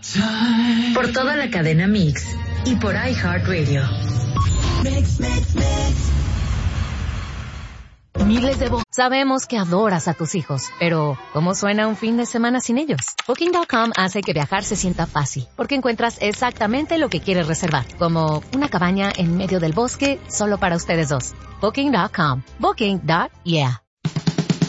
Por toda la cadena Mix y por iHeartRadio. Miles de Sabemos que adoras a tus hijos, pero ¿cómo suena un fin de semana sin ellos? Booking.com hace que viajar se sienta fácil, porque encuentras exactamente lo que quieres reservar, como una cabaña en medio del bosque solo para ustedes dos. Booking.com. Booking.yeah.